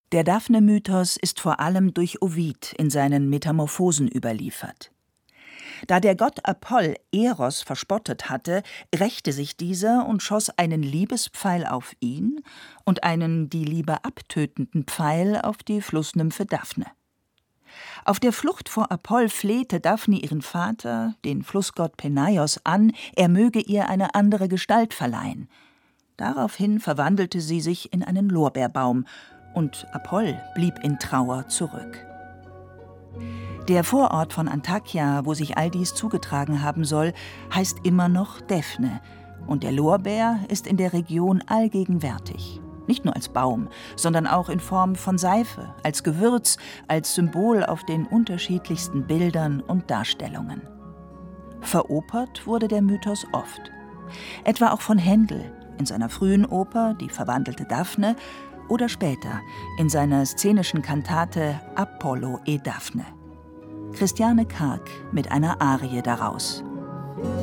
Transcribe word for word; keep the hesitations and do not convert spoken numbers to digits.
Der Daphne-Mythos ist vor allem durch Ovid in seinen Metamorphosen überliefert. Da der Gott Apoll Eros verspottet hatte, rächte sich dieser und schoss einen Liebespfeil auf ihn und einen die Liebe abtötenden Pfeil auf die Flussnymphe Daphne. Auf der Flucht vor Apoll flehte Daphne ihren Vater, den Flussgott Peneios, an, er möge ihr eine andere Gestalt verleihen. Daraufhin verwandelte sie sich in einen Lorbeerbaum, und Apoll blieb in Trauer zurück. Der Vorort von Antakya, wo sich all dies zugetragen haben soll, heißt immer noch Daphne, und der Lorbeer ist in der Region allgegenwärtig. Nicht nur als Baum, sondern auch in Form von Seife, als Gewürz, als Symbol auf den unterschiedlichsten Bildern und Darstellungen. Veropert wurde der Mythos oft. Etwa auch von Händel in seiner frühen Oper Die verwandelte Daphne oder später in seiner szenischen Kantate Apollo e Daphne. Christiane Karg mit einer Arie daraus.